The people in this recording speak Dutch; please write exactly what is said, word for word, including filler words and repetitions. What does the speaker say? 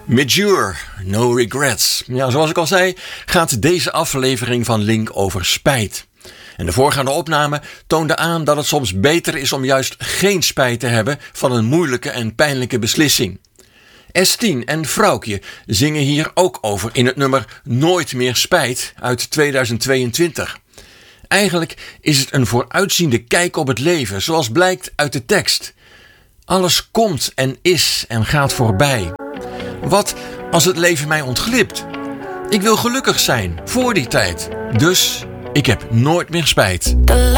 Mature, no regrets. Ja, zoals ik al zei, gaat deze aflevering van Link over spijt. En de voorgaande opname toonde aan dat het soms beter is om juist geen spijt te hebben van een moeilijke en pijnlijke beslissing. S tien en Vrouwkje zingen hier ook over in het nummer Nooit meer spijt uit tweeduizend tweeëntwintig. Eigenlijk is het een vooruitziende kijk op het leven, zoals blijkt uit de tekst. Alles komt en is en gaat voorbij. Wat als het leven mij ontglipt? Ik wil gelukkig zijn voor die tijd. Dus ik heb nooit meer spijt.